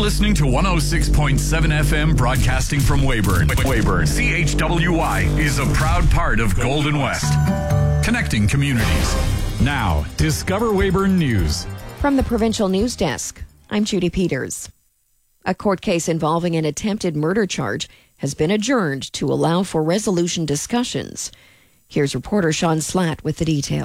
listening to 106.7 FM broadcasting from Weyburn. CHWY is a proud part of Golden West. Connecting communities. Now, Discover Weyburn News. From the Provincial News Desk, I'm Judy Peters. A court case involving an attempted murder charge has been adjourned to allow for resolution discussions. Here's reporter Sean Slatt with the details.